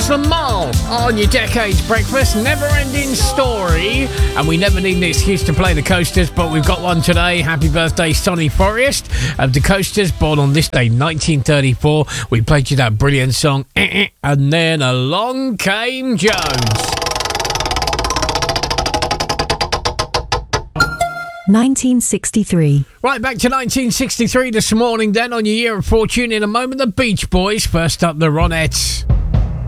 Lamar on your Decades Breakfast, never-ending story. And we never need an excuse to play the Coasters, but we've got one today. Happy birthday, Sonny Forrest of the Coasters, born on this day, 1934. We played you that brilliant song, and then along came Jones. 1963. Right, back to 1963 this morning then on your Year of Fortune. In a moment, the Beach Boys. First up, the Ronettes.